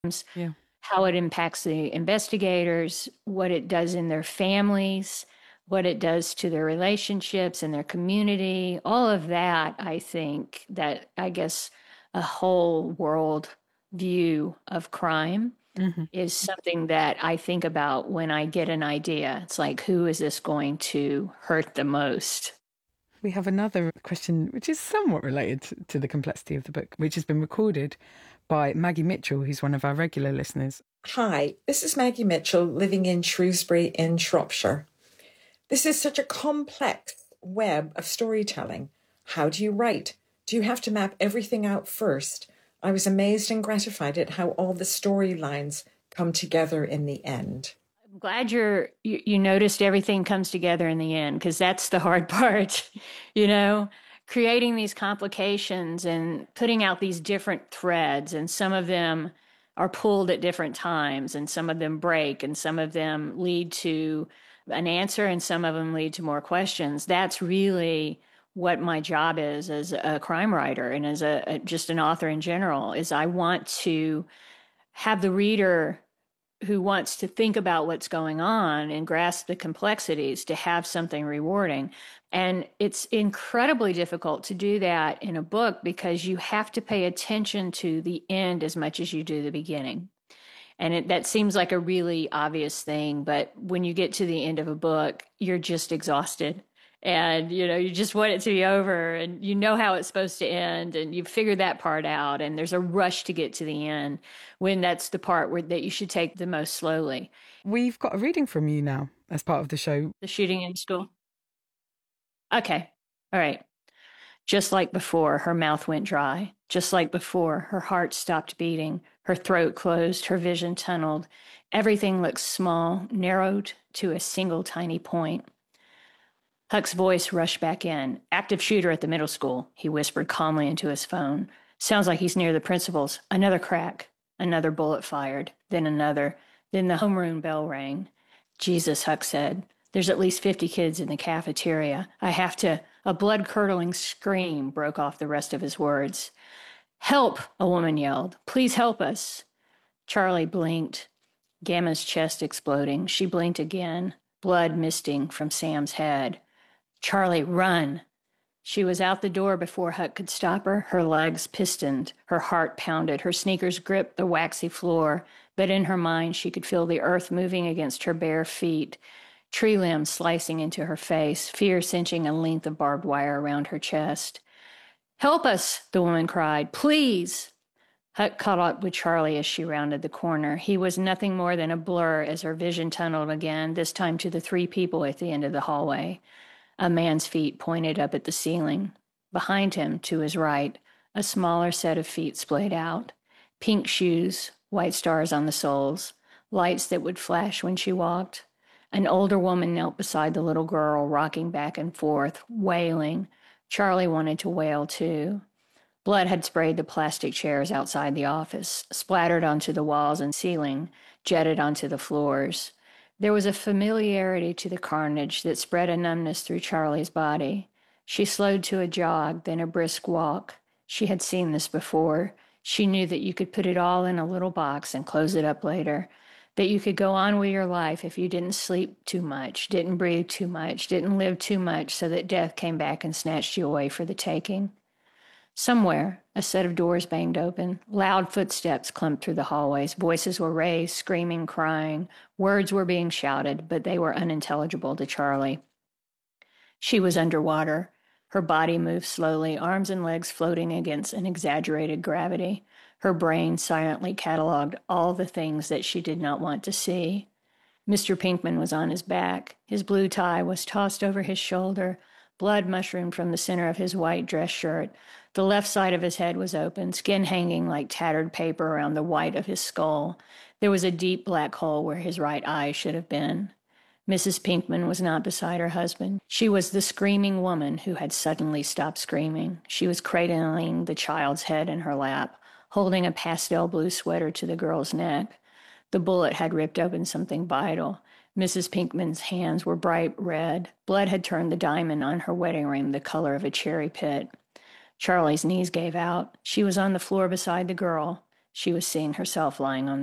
Yeah. how it impacts the investigators, what it does in their families, what it does to their relationships and their community, all of that. I think that, I guess, a whole world view of crime Hmm. is something that I think about when I get an idea. It's like, who is this going to hurt the most? We have another question, which is somewhat related to the complexity of the book, which has been recorded by Maggie Mitchell, who's one of our regular listeners. Hi, this is Maggie Mitchell living in Shrewsbury in Shropshire. This is such a complex web of storytelling. How do you write? Do you have to map everything out first? I was amazed and gratified at how all the storylines come together in the end. I'm glad you noticed everything comes together in the end, because that's the hard part, you know, creating these complications and putting out these different threads, and some of them are pulled at different times, and some of them break, and some of them lead to an answer, and some of them lead to more questions. That's really what my job is as a crime writer and as just an author in general. Is I want to have the reader who wants to think about what's going on and grasp the complexities to have something rewarding. And it's incredibly difficult to do that in a book, because you have to pay attention to the end as much as you do the beginning. And that seems like a really obvious thing, but when you get to the end of a book, you're just exhausted. And you just want it to be over, and you know how it's supposed to end, and you've figured that part out, and there's a rush to get to the end, when that's the part that you should take the most slowly. We've got a reading from you now as part of the show. The shooting in school. Okay. All right. Just like before, her mouth went dry. Just like before, her heart stopped beating. Her throat closed, her vision tunneled. Everything looked small, narrowed to a single tiny point. Huck's voice rushed back in. Active shooter at the middle school, he whispered calmly into his phone. Sounds like he's near the principal's. Another crack. Another bullet fired. Then another. Then the homeroom bell rang. Jesus, Huck said. There's at least 50 kids in the cafeteria. I have to. A blood curdling scream broke off the rest of his words. Help, a woman yelled. Please help us. Charlie blinked, Gamma's chest exploding. She blinked again, blood misting from Sam's head. Charlie, run. She was out the door before Huck could stop her. Her legs pistoned, her heart pounded, her sneakers gripped the waxy floor, but in her mind she could feel the earth moving against her bare feet, tree limbs slicing into her face, fear cinching a length of barbed wire around her chest. Help us, the woman cried. Please. Huck caught up with Charlie as she rounded the corner. He was nothing more than a blur as her vision tunneled again, this time to the three people at the end of the hallway. A man's feet pointed up at the ceiling. Behind him, to his right, a smaller set of feet splayed out. Pink shoes, white stars on the soles, lights that would flash when she walked. An older woman knelt beside the little girl, rocking back and forth, wailing. Charlie wanted to wail too. Blood had sprayed the plastic chairs outside the office, splattered onto the walls and ceiling, jetted onto the floors. There was a familiarity to the carnage that spread a numbness through Charlie's body. She slowed to a jog, then a brisk walk. She had seen this before. She knew that you could put it all in a little box and close it up later, that you could go on with your life if you didn't sleep too much, didn't breathe too much, didn't live too much, so that death came back and snatched you away for the taking. Somewhere, a set of doors banged open. Loud footsteps clumped through the hallways. Voices were raised, screaming, crying. Words were being shouted, but they were unintelligible to Charlie. She was underwater. Her body moved slowly, arms and legs floating against an exaggerated gravity. Her brain silently cataloged all the things that she did not want to see. Mr. Pinkman was on his back. His blue tie was tossed over his shoulder. Blood mushroomed from the center of his white dress shirt. The left side of his head was open, skin hanging like tattered paper around the white of his skull. There was a deep black hole where his right eye should have been. Mrs. Pinkman was not beside her husband. She was the screaming woman who had suddenly stopped screaming. She was cradling the child's head in her lap, holding a pastel blue sweater to the girl's neck. The bullet had ripped open something vital. Mrs. Pinkman's hands were bright red. Blood had turned the diamond on her wedding ring the color of a cherry pit. Charlie's knees gave out. She was on the floor beside the girl. she was seeing herself lying on